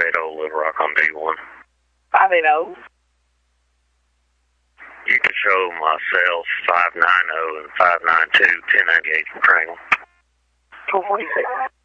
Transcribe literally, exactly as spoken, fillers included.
eight zero Little Rock on D one. five eight zero. You can show my cells five nine zero and five nine two, ten ninety-eight for Pringle. two forty-six.